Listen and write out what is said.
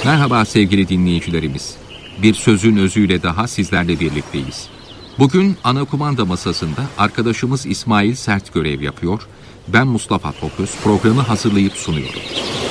Merhaba sevgili dinleyicilerimiz. Bir sözün özüyle daha sizlerle birlikteyiz. Bugün ana kumanda masasında arkadaşımız İsmail Sert görev yapıyor. Ben Mustafa Toköz programı hazırlayıp sunuyorum.